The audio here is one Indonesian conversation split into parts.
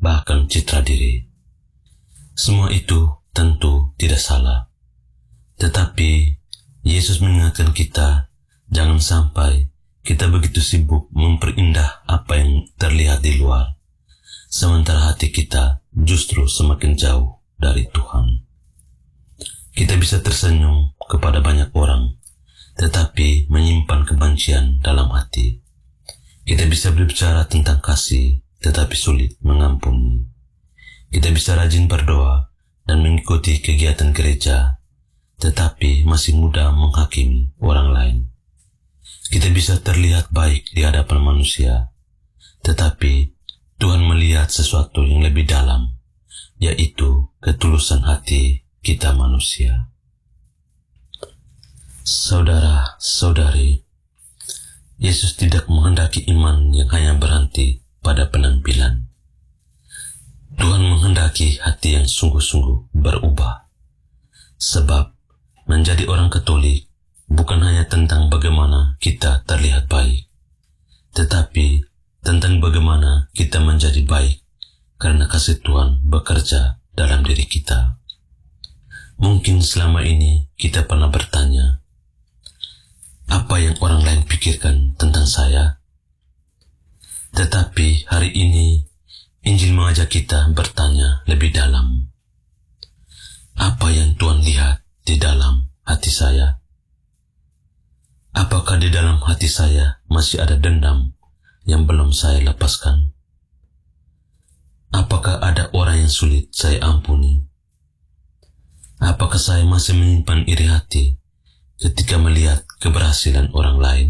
bahkan citra diri. Semua itu tentu tidak salah. Tetapi Yesus mengingatkan kita, jangan sampai kita begitu sibuk memperindah apa yang terlihat di luar, sementara hati kita justru semakin jauh dari Tuhan. Kita bisa tersenyum kepada banyak orang, tetapi menyimpan kebencian dalam hati. Kita bisa berbicara tentang kasih, tetapi sulit mengampuni. Kita bisa rajin berdoa dan mengikuti kegiatan gereja, tetapi masih mudah menghakimi orang lain. Kita bisa terlihat baik di hadapan manusia, tetapi Tuhan melihat sesuatu yang lebih dalam, yaitu ketulusan hati kita manusia. Saudara-saudari, Yesus tidak menghendaki iman yang hanya berhenti pada penampilan. Tuhan menghendaki hati yang sungguh-sungguh berubah. Sebab menjadi orang Katolik bukan hanya tentang bagaimana kita terlihat baik, tetapi tentang bagaimana kita menjadi baik karena kasih Tuhan bekerja dalam diri kita. Mungkin selama ini kita pernah bertanya, apa yang orang lain pikirkan tentang saya? Tetapi hari ini Injil mengajak kita bertanya lebih dalam. Apa yang Tuhan lihat di dalam hati saya? Apakah di dalam hati saya masih ada dendam yang belum saya lepaskan? Apakah ada orang yang sulit saya ampuni? Apakah saya masih menyimpan iri hati ketika melihat keberhasilan orang lain?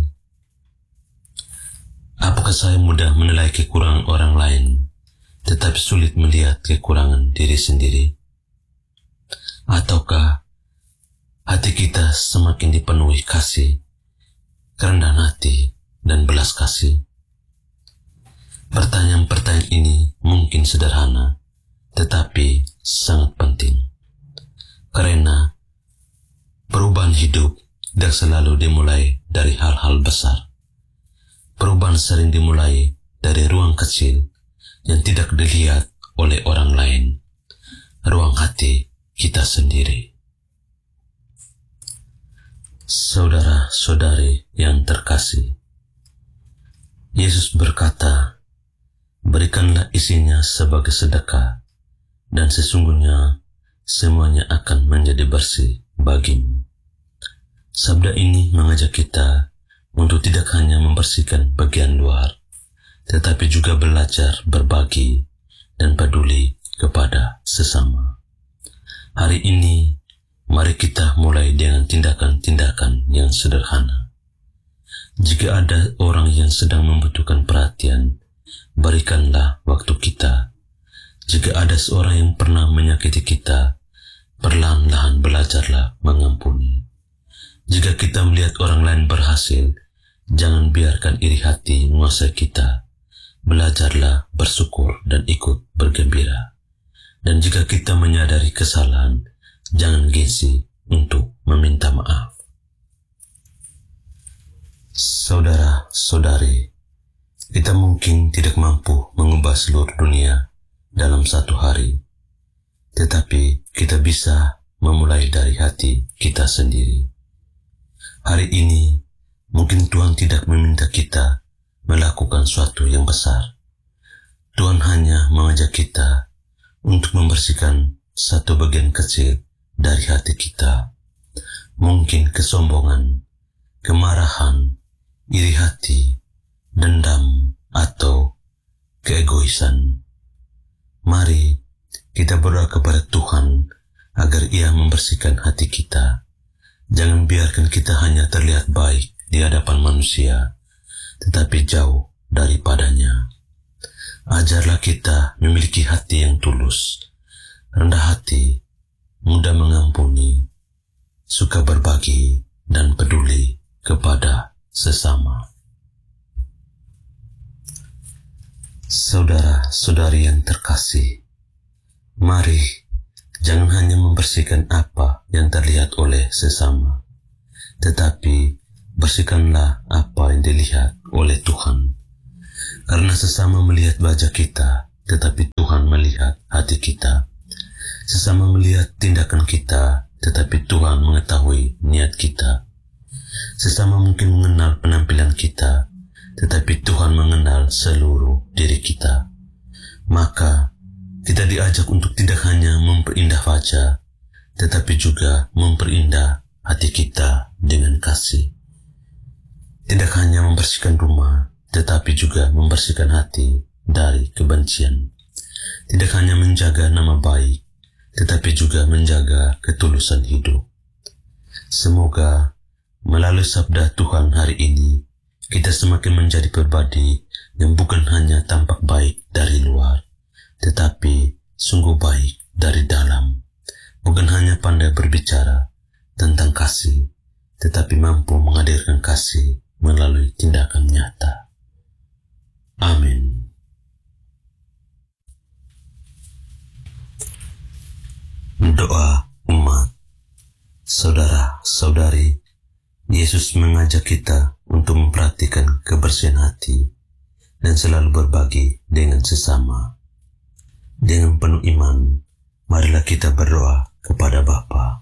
Apakah saya mudah menilai kekurangan orang lain, tetapi sulit melihat kekurangan diri sendiri? Ataukah hati kita semakin dipenuhi kasih, kerendahan hati, dan belas kasih? Pertanyaan-pertanyaan ini mungkin sederhana, tetapi sangat penting. Karena perubahan hidup tidak selalu dimulai dari hal-hal besar. Perubahan sering dimulai dari ruang kecil yang tidak dilihat oleh orang lain, ruang hati kita sendiri. Saudara-saudari yang terkasih, Yesus berkata, berikanlah isinya sebagai sedekah, dan sesungguhnya semuanya akan menjadi bersih bagimu. Sabda ini mengajak kita untuk tidak hanya membersihkan bagian luar, tetapi juga belajar berbagi dan peduli kepada sesama. Hari ini, mari kita mulai dengan tindakan-tindakan yang sederhana. Jika ada orang yang sedang membutuhkan perhatian, berikanlah waktu kita. Jika ada seorang yang pernah menyakiti kita, perlahan-lahan belajarlah mengampuni. Jika kita melihat orang lain berhasil, jangan biarkan iri hati menguasai kita. Belajarlah bersyukur dan ikut bergembira. Dan jika kita menyadari kesalahan, jangan gengsi untuk meminta maaf. Saudara-saudari, kita mungkin tidak mampu mengubah seluruh dunia dalam satu hari, tetapi kita bisa memulai dari hati kita sendiri. Hari ini, mungkin Tuhan tidak meminta kita melakukan sesuatu yang besar. Tuhan hanya mengajak kita untuk membersihkan satu bagian kecil dari hati kita. Mungkin kesombongan, kemarahan, iri hati, dendam, atau keegoisan. Mari kita berdoa kepada Tuhan agar Ia membersihkan hati kita. Jangan biarkan kita hanya terlihat baik di hadapan manusia, tetapi jauh daripadanya. Ajarlah kita memiliki hati yang tulus, rendah hati, mudah mengampuni, suka berbagi, dan peduli kepada sesama. Saudara-saudari yang terkasih, mari jangan hanya membersihkan apa yang terlihat oleh sesama, tetapi bersihkanlah apa yang dilihat oleh Tuhan. Karena sesama melihat wajah kita, tetapi Tuhan hati kita. Sesama melihat tindakan kita, tetapi Tuhan mengetahui niat kita. Sesama mungkin mengenal penampilan kita, tetapi Tuhan mengenal seluruh diri kita. Maka kita diajak untuk tidak hanya memperindah wajah, tetapi juga memperindah hati kita dengan kasih. Tidak hanya membersihkan rumah, tetapi juga membersihkan hati dari kebencian. Tidak hanya menjaga nama baik, tetapi juga menjaga ketulusan hidup. Semoga melalui sabda Tuhan hari ini, kita semakin menjadi pribadi yang bukan hanya tampak baik dari luar, tetapi sungguh baik dari dalam. Bukan hanya pandai berbicara tentang kasih, tetapi mampu menghadirkan kasih melalui tindakan nyata. Amin. Doa umat. Saudara-saudari, Yesus mengajak kita untuk memperhatikan kebersihan hati dan selalu berbagi dengan sesama. Dengan penuh iman, marilah kita berdoa kepada Bapa.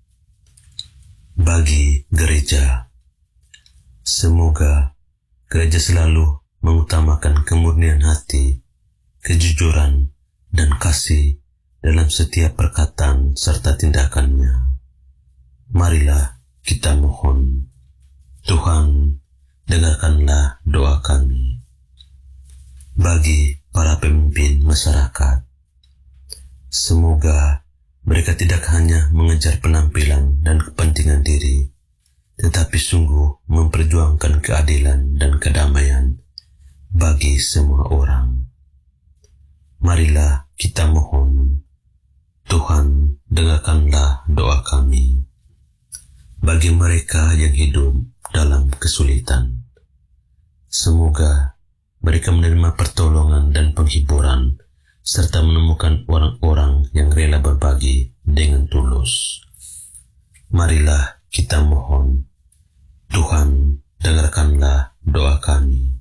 Bagi gereja, semoga gereja selalu mengutamakan kemurnian hati, kejujuran, dan kasih dalam setiap perkataan serta tindakannya. Marilah kita mohon, Tuhan, dengarkanlah doa kami. Bagi para pemimpin masyarakat, semoga mereka tidak hanya mengejar penampilan dan kepentingan diri, tetapi sungguh memperjuangkan keadilan dan kedamaian bagi semua orang. Marilah kita mohon, Tuhan, dengarkanlah doa kami. Bagi mereka yang hidup dalam kesulitan, semoga mereka menerima pertolongan dan penghiburan, serta menemukan orang-orang yang rela berbagi dengan tulus. Marilah kita mohon, Tuhan, dengarkanlah doa kami.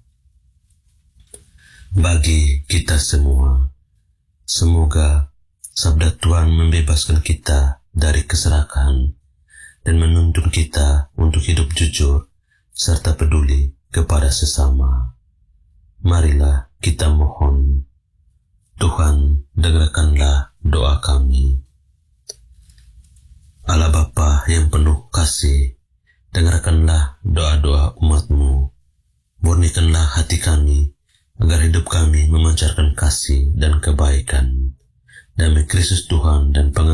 Bagi kita semua, semoga sabda Tuhan membebaskan kita dari keserakahan dan menuntun kita untuk hidup jujur serta peduli kepada sesama. Marilah kita mohon, Tuhan, dengarkanlah doa kami. Allah Bapa yang penuh kasih, dengarkanlah doa-doa umat-Mu. Murnikanlah hati kami, agar hidup kami memancarkan kasih dan kebaikan. Damai Kristus Tuhan dan pengampun